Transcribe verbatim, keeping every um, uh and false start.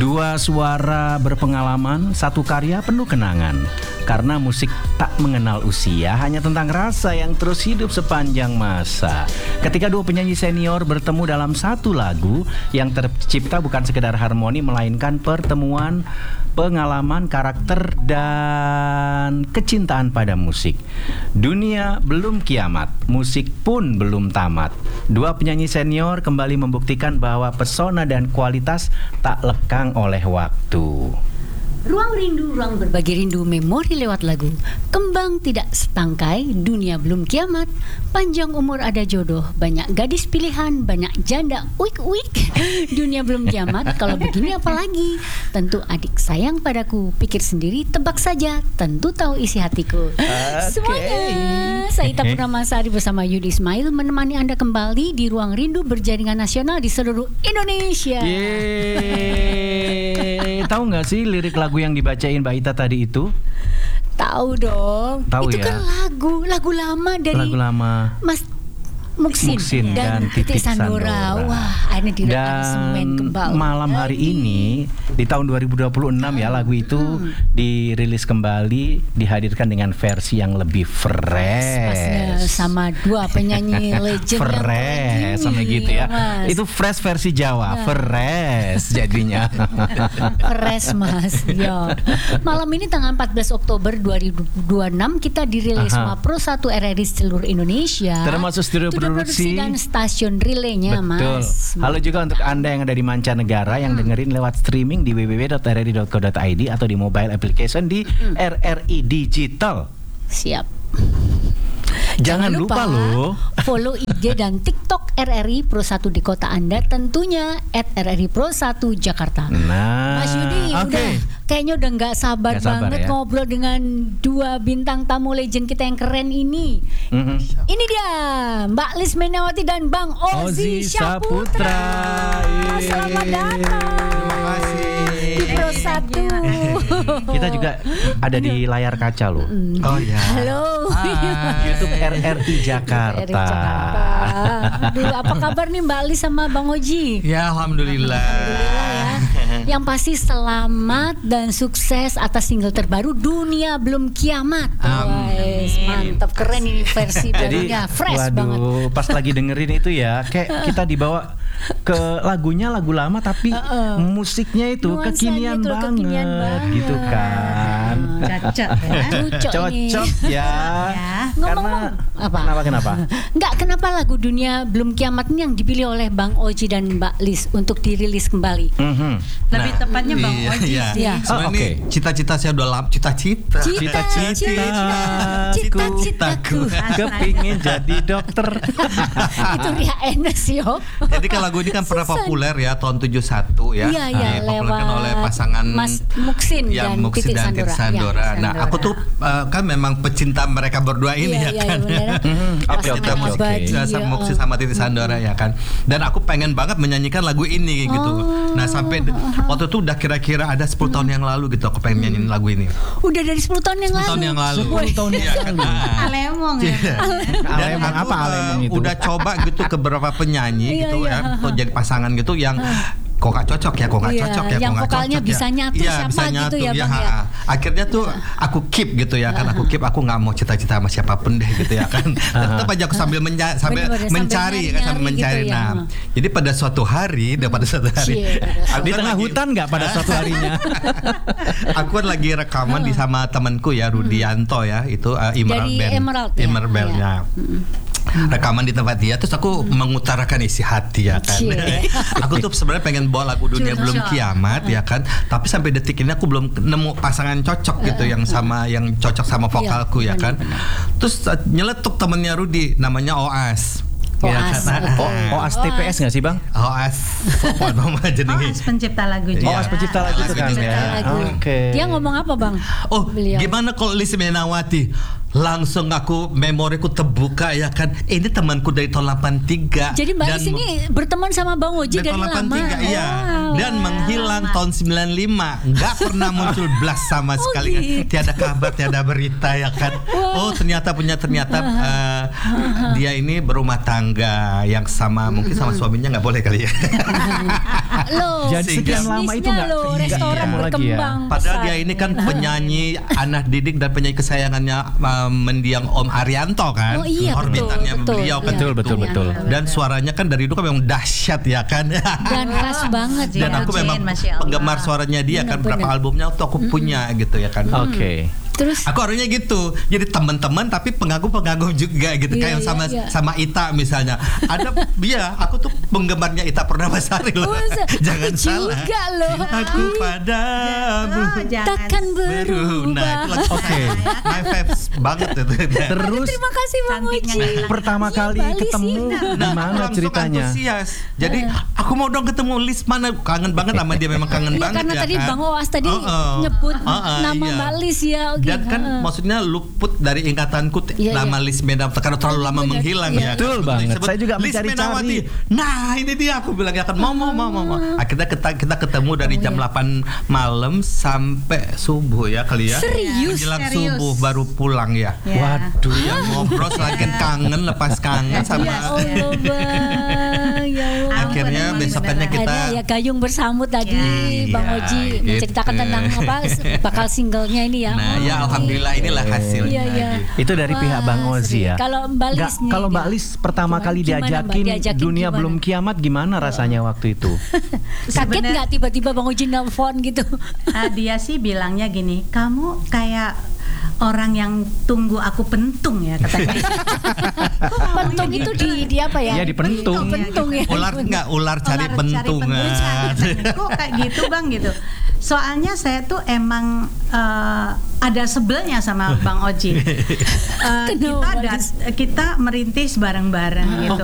Dua suara berpengalaman, satu karya penuh kenangan. Karena musik tak mengenal usia, hanya tentang rasa yang terus hidup sepanjang masa. Ketika dua penyanyi senior bertemu dalam satu lagu yang tercipta bukan sekedar harmoni, melainkan pertemuan pengalaman, karakter, dan kecintaan pada musik. Dunia belum kiamat, musik pun belum tamat. Dua penyanyi senior kembali membuktikan bahwa pesona dan kualitas tak lekang oleh waktu. Ruang rindu, ruang berbagi rindu, memori lewat lagu. Kembang tidak setangkai, dunia belum kiamat. Panjang umur ada jodoh, banyak gadis pilihan, banyak janda uik-uik. Dunia belum kiamat, kalau begini apalagi. Tentu adik sayang padaku, pikir sendiri, tebak saja. Tentu tahu isi hatiku. Okay. Semuanya, saya Ita Purnamasari bersama Yudi Ismail menemani Anda kembali di Ruang Rindu berjaringan nasional di seluruh Indonesia. Yeay. Tahu nggak sih lirik lagu yang dibacain Mbak Ita tadi itu? Tahu dong. Tahu itu ya? kan lagu lagu lama dari lagu lama Mas Muksin, Muksin dan, dan Titik Sandora. Wah, akhirnya direkam kembali. Malam hari ini di tahun dua ribu dua puluh enam ya, lagu itu hmm. dirilis kembali, dihadirkan dengan versi yang lebih fresh. Pasnya sama dua penyanyi legend fresh sama gitu ya. Mas. Itu fresh versi Jawa, nah. fresh jadinya. Fresh Mas. Ya. Malam ini tanggal empat belas Oktober dua ribu dua puluh enam kita dirilis sama Pro satu R R I seluruh Indonesia. Termasuk studio produksi dan stasiun relaynya. Betul. Mas. Halo juga untuk Anda yang ada di mancanegara yang hmm. dengerin lewat streaming di w w w dot r r i dot co dot i d atau di mobile application di hmm. R R I Digital. Siap. Jangan, Jangan lupa, lupa loh follow I G dan TikTok R R I Pro satu di kota Anda, tentunya at R R I Pro satu Jakarta. Nah, Mas Yudi okay. udah kayaknya udah nggak sabar, gak sabar banget ya? Ngobrol dengan dua bintang tamu legend kita yang keren ini. Mm-hmm. Ini dia Mbak Lis Menawati dan Bang Ozi Syaputra. Selamat datang. Terima kasih di Pro satu. Kita juga ada di layar kaca loh. Oh ya. Halo. YouTube R R I Jakarta. R R I Jakarta. Aduh, apa kabar nih Mbak Lis sama Bang Oji? Ya, alhamdulillah. Alhamdulillah ya. Yang pasti selamat dan sukses atas single terbaru Dunia Belum Kiamat. Amin. Mantap, keren ini versi barunya, fresh waduh, banget. Pas lagi dengerin itu ya, kayak kita dibawa ke lagunya lagu lama tapi uh, uh. musiknya itu kekinian itu banget, kekinian banget gitu kan. Cocok ya. Cocok ya. ya. Karena apa? Kenapa kenapa? Enggak, kenapa lagu Dunia Belum Kiamat ini yang dipilih oleh Bang Oji dan Mbak Lis untuk dirilis kembali? Mm-hmm. Lebih nah, tepatnya Bang iya, Oji iya. sih. Iya. Oh, Sebenarnya okay. cita-cita saya udah lama, cita-cita. Cita-cita. Cita-citaku. Kepingin jadi dokter. Itu Ria Enes yo. Jadi kan lagu ini kan pernah populer ya tahun tujuh puluh satu ya. Iya, iya, nah, lewat oleh pasangan Mas Muksin ya, dan Muksin Titik dan Sandora. Titik Sandora. Ya, nah, aku tuh uh, kan memang pecinta mereka berdua ini iya, ya iya, kan. Oke oke oke. Sama Muksin sama Titik Sandora ya kan. Dan aku pengen banget menyanyikan lagu ini gitu. Oh. Nah, sampai waktu itu udah kira-kira ada sepuluh tahun yang lalu gitu aku pengen nyanyiin lagu ini. Udah dari sepuluh tahun yang lalu. sepuluh tahun yang lalu. sepuluh tahun yang lalu. Alemong ya. Dan Alemong, aku apa alemong uh, itu? udah coba gitu ke beberapa penyanyi Iya, gitu iya. ya untuk jadi pasangan gitu yang kok gak cocok ya, kok gak Iya, cocok ya, yang kok gak vokalnya cocok bisa ya. nyatu Iya, siapa bisa gitu nyatu, ya, ya, Bang, ha, ya. akhirnya tuh aku keep gitu ya kan, aku keep, aku gak mau cita-cita sama siapapun deh gitu ya kan. Dan tetap aja aku sambil, menja- sambil Bener-bener, mencari sambil kan, sambil nyari-nyari mencari. gitu ya. Nah, jadi pada suatu hari, hmm. pada suatu hari, Cie, aku Di kan tengah lagi- hutan nggak pada suatu harinya? aku kan lagi rekaman di sama temanku ya, Rudianto ya, itu uh, Emerald Dari Band, Emerald ya? Emerald Band-nya. Rekaman di tempat dia, terus aku hmm. mengutarakan isi hati ya kan. Aku tuh sebenarnya pengen bawa lagu Dunia Cocok. Belum Kiamat ya kan, tapi sampai detik ini aku belum nemu pasangan cocok gitu yang sama, yang cocok sama vokalku ya kan. Terus uh, nyeletuk temennya Rudi, namanya Oas. Oas, kan? Oh, Oas T P S nggak sih Bang? Oas, apa nama jenenge? Oas pencipta lagu Iya. juga. Oas pencipta lagu itu kan Pencipta ya. lagu. Oke. Dia ngomong apa Bang? Oh, Beliau. gimana kalau Lis Menawati? langsung aku memoriku terbuka ya kan. Ini temanku dari tahun delapan tiga. Jadi Mbak dan Lis ini berteman sama Bang Oji dari, dari tahun lama. delapan tiga, iya. Wow. Dan menghilang tahun sembilan lima, nggak pernah muncul blas sama Oh, sekali kan. gitu. Tiada kabar, tiada berita ya kan. Oh ternyata punya ternyata uh, dia ini berumah tangga yang sama, mungkin sama suaminya nggak boleh kali ya. Loh, Jadi sekian lama itu bisnisnya nggak loh, nggak restoran ketemu lagi ya. berkembang. Padahal pesat. dia ini kan penyanyi anak didik dan penyanyi kesayangannya uh, mendiang Om Arianto kan. Oh, iya, Orbitannya betul, betul. beliau kan. Betul, gitu. betul, betul. Dan suaranya kan dari dulu kan memang dahsyat ya kan. Dan khas banget Dan ya. aku Jin, memang Masya Allah. penggemar suaranya dia kan. Benar-benar. Berapa albumnya tuh aku punya gitu ya kan. Oke. Terus Aku orangnya gitu, jadi teman-teman tapi pengagum-pengagum juga gitu, Iya, kayak iya, sama iya. sama Ita misalnya. Ada dia, aku tuh penggemarnya Ita Purnamasari loh. Oh, se- Jangan aku salah. juga loh. Aku padamu. Oh, jangan. takkan Beru. Nah, itu berubah. lagu Oke. saya. My faves banget itu. Terus Terima kasih Bang Cantiknya Oji. nggak pertama Iya, kali Mbak Lis ketemu ini. di mana langsung ceritanya? antusias. Jadi aku mau dong ketemu Lis mana, kangen banget sama dia, memang kangen Iya, banget karena ya tadi kan. Bang Oas tadi Oh, oh. nyebut Oh, oh, nama iya. Mbak Lis ya. Oke. Dan kan Heeh. maksudnya luput dari ingatanku t- Iya, nama iya. Lis Menawati karena terlalu lama Benar, menghilang iya. ya. Betul Kan? banget. Disebut Saya juga Lis mencari-cari. Menawati. Nah, ini dia aku bilang akan mau mau mau mau. mau. Akhirnya kita kita ketemu dari Oh, jam iya. delapan malam sampai subuh ya kali ya. Serius? Menjelang Serius. subuh baru pulang ya. Ya. Waduh. Yang ngobrol selakin kangen lepas kangen sama Ya Allah Bang. Ya Allah. akhirnya Ampun, besokannya beneran. kita Akhirnya ya gayung bersambut tadi Ya, Bang iya, Oji menceritakan gitu. tentang apa bakal singlenya ini ya. Nah, ya Oh, alhamdulillah inilah hasilnya. Iya, iya. gitu. Itu dari Wah, pihak Bang Ozi ya. Kalau Mbak Nggak, Lis nih, kalau Mbak dia- Lis pertama Gimana- kali gimana, Mbak? diajakin, Diajakin dunia gimana? belum kiamat, gimana rasanya waktu itu? Kaget Sebenarnya- nggak tiba-tiba Bang Oji nelfon gitu? Ah, dia sih bilangnya gini, kamu kayak orang yang tunggu aku pentung ya katanya. Pentung itu di, di apa ya? Iya, dipentung. Pentung ya. Ular enggak ular cari Ular pentungan. katanya. Kok kayak gitu Bang gitu. Soalnya saya tuh emang eh, ada sebelnya sama Bang Oji. Eh, kita Kenapa, dat- kita merintis bareng-bareng gitu.